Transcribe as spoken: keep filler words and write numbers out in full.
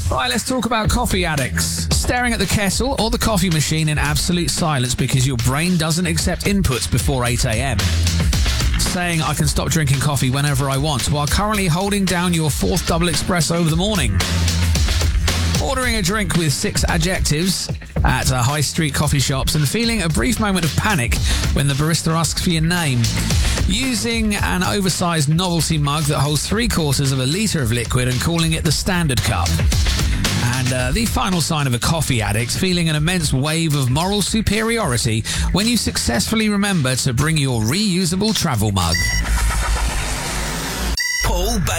Right, let's talk about coffee addicts. Staring at the kettle or the coffee machine in absolute silence because your brain doesn't accept inputs before eight a.m. Saying I can stop drinking coffee whenever I want while currently holding down your fourth double espresso of the morning. Ordering a drink with six adjectives at uh, high street coffee shops and feeling a brief moment of panic when the barista asks for your name. Using an oversized novelty mug that holds three quarters of a litre of liquid and calling it the standard cup. And uh, the final sign of a coffee addict, feeling an immense wave of moral superiority when you successfully remember to bring your reusable travel mug. Paul Baker.